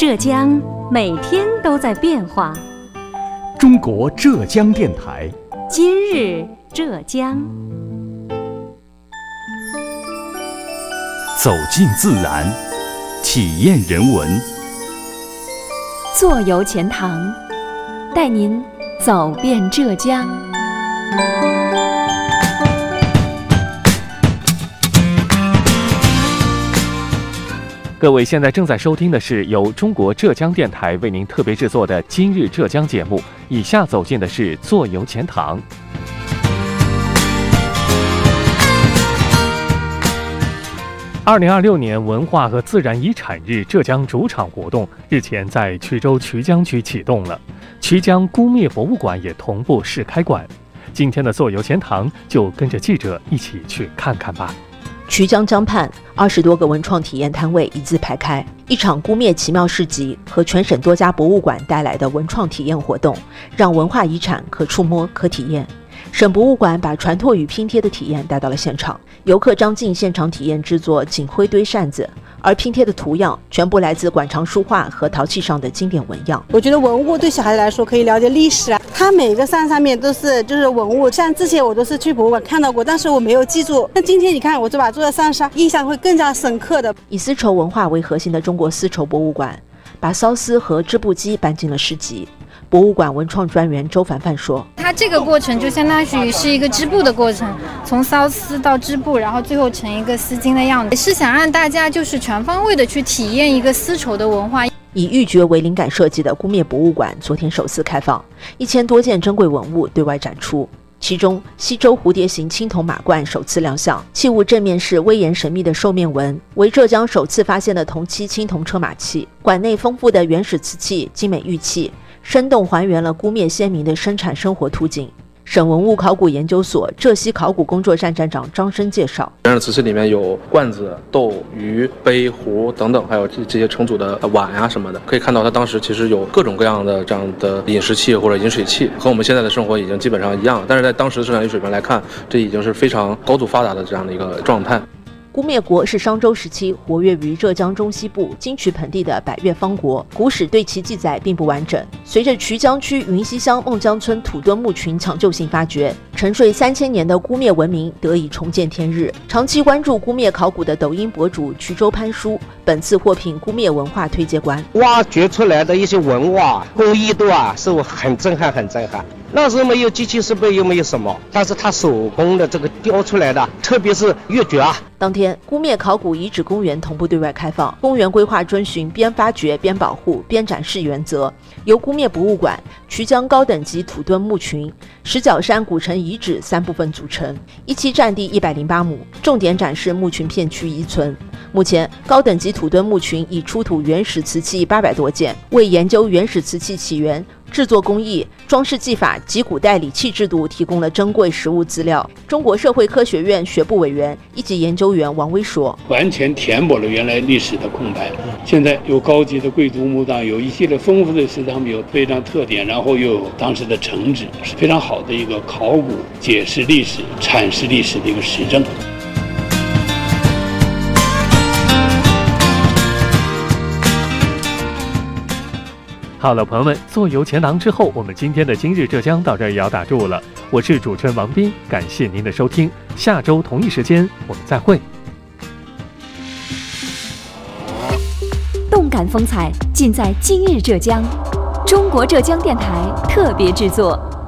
浙江每天都在变化。 中国浙江电台， 今日浙江。 走进自然，体验人文。 坐游钱塘，带您走遍浙江。 各位现在正在收听的是由中国浙江电台为您特别制作的今日浙江节目，以下走进的是坐游钱塘。2026年文化和自然遗产日浙江主场活动日前在衢州衢江区启动了，衢江姑灭博物馆也同步试开馆。今天的坐游钱塘就跟着记者一起去看看吧。 衢江江畔20多个文创体验摊位一字排开，一场姑灭奇妙市集和全省多家博物馆带来的文创体验活动，让文化遗产可触摸可体验。省博物馆把传拓与拼贴的体验带到了现场，游客张进现场体验制作锦灰堆扇子，而拼贴的图样全部来自馆藏书画和陶器上的经典纹样。 我觉得文物对小孩子来说可以了解历史啊，它每个扇上面都是文物，像之前我都是去博物馆看到过，但是我没有记住。那今天你看，我就把它坐在扇上，印象会更加深刻的。 以丝绸文化为核心的中国丝绸博物馆，把缫丝和织布机搬进了市集。博物馆文创专员周凡凡说， 它这个过程就相当于是一个织布的过程，从缫丝到织布，然后最后成一个丝巾的样子，是想让大家就是全方位的去体验一个丝绸的文化。 以玉珏为灵感设计的姑灭博物馆昨天首次开放，1000多件珍贵文物对外展出，其中西周蝴蝶形青铜马冠首次亮相，器物正面是威严神秘的兽面纹，为浙江首次发现的同期青铜车马器。馆内丰富的原始瓷器、精美玉器，生动还原了姑灭先民的生产生活图景。省文物考古研究所浙西考古工作站站长张生介绍， 原始瓷器里面有罐子、豆、鱼、杯、壶等等，还有这些盛煮的碗呀什么的，可以看到它当时其实有各种各样的这样的饮食器或者饮水器，和我们现在的生活已经基本上一样了。但是在当时的生产力水平来看，这已经是非常高度发达的这样的一个状态。 姑灭国是商周时期活跃于浙江中西部金曲盆地的百越方国，古史对其记载并不完整。随着衢江区云溪乡孟江村土墩墓群抢救性发掘，沉睡3000年的姑灭文明得以重见天日。长期关注姑灭考古的抖音博主衢州潘叔，本次获评姑灭文化推介官。 挖掘出来的一些文物工艺度是我很震撼。那时候没有机器设备，又没有什么，但是他手工的这个雕出来的，特别是月蕨当天，姑灭考古遗址公园同步对外开放，公园规划遵循边发掘边保护边展示原则，由姑灭博物馆、衢江高等级土墩墓群、石角山古城遗址3部分组成，一期占地108亩，重点展示墓群片区遗存。目前，高等级土墩墓群已出土原始瓷器800多件，为研究原始瓷器起源、制作工艺、装饰技法及古代礼器制度提供了珍贵实物资料。中国社会科学院学部委员、一级研究员王威说， 完全填补了原来历史的空白。现在有高级的贵族墓葬，有一系列丰富的石藏品，有非常特点，然后又有当时的成址，是非常好的一个考古解释历史、阐释历史的一个实证。 好了，朋友们，坐游钱塘之后，我们今天的今日浙江到这儿也要打住了。我是主持人王斌，感谢您的收听，下周同一时间我们再会。 动感风采尽在今日浙江，中国浙江电台特别制作。